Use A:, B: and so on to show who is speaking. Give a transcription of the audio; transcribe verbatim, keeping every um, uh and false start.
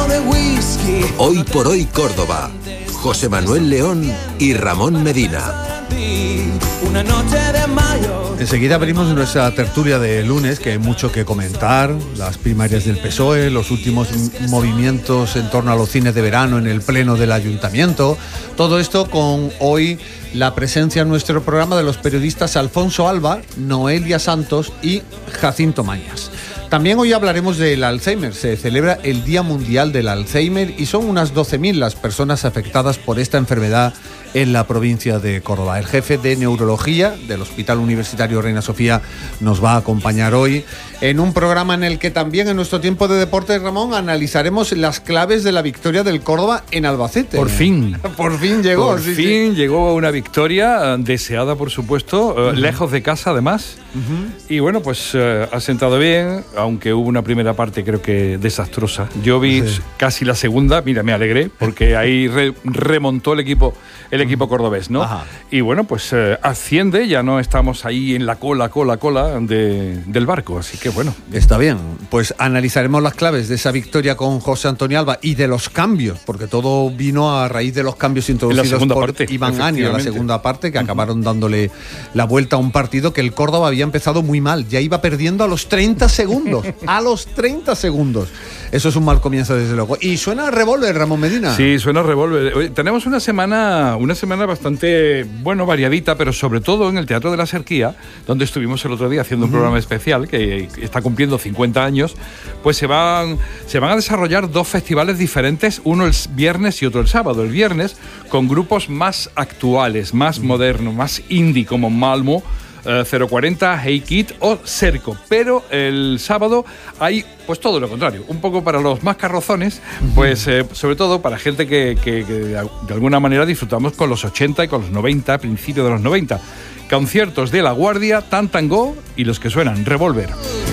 A: de whisky.
B: Hoy por hoy Córdoba. José Manuel León y Ramón Medina.
A: Una noche de mayo.
C: Enseguida abrimos nuestra tertulia de lunes, que hay mucho que comentar, las primarias del P S O E, los últimos movimientos en torno a los cines de verano en el pleno del ayuntamiento, todo esto con hoy la presencia en nuestro programa de los periodistas Alfonso Alba, Noelia Santos y Jacinto Mañas. También hoy hablaremos del Alzheimer. Se celebra el Día Mundial del Alzheimer y son unas doce mil las personas afectadas por esta enfermedad en la provincia de Córdoba. El jefe de neurología del Hospital Universitario Reina Sofía nos va a acompañar hoy en un programa en el que también en nuestro tiempo de deportes, Ramón, analizaremos las claves de la victoria del Córdoba en Albacete.
D: Por fin.
C: Por fin llegó.
D: Por
C: sí,
D: fin
C: sí.
D: llegó una victoria deseada, por supuesto, uh-huh. lejos de casa además. Uh-huh. Y bueno, pues uh, ha sentado bien, aunque hubo una primera parte creo que desastrosa. Yo vi sí. casi la segunda, mira, me alegré, porque ahí re- remontó el equipo el equipo cordobés, ¿no? Ajá. Y bueno, pues uh, asciende, ya no estamos ahí en la cola, cola, cola de, del barco, así que bueno.
C: Está bien, pues analizaremos las claves de esa victoria con José Antonio Alba y de los cambios, porque todo vino a raíz de los cambios introducidos por parte, Iván Ania, la segunda parte, que uh-huh. acabaron dándole la vuelta a un partido que el Córdoba había empezado muy mal, ya iba perdiendo a los treinta segundos, a los treinta segundos. Eso es un mal comienzo, desde luego. Y suena Revólver, Ramón Medina.
D: Sí, suena Revólver. Oye, tenemos una semana, una semana bastante, bueno, variadita, pero sobre todo en el Teatro de la Serquía, donde estuvimos el otro día haciendo un uh-huh. programa especial que está cumpliendo cincuenta años, pues se van, se van a desarrollar dos festivales diferentes, uno el viernes y otro el sábado. El viernes con grupos más actuales, más uh-huh. modernos, más indie, como Malmo, Uh, cero cuarenta, Hey Kid o Cerco, pero el sábado hay pues todo lo contrario, un poco para los más carrozones, pues eh, sobre todo para gente que, que, que de alguna manera disfrutamos con los ochenta y con los noventa, principios de los noventa. Conciertos de La Guardia, Tan Tan Go y los que suenan, Revólver.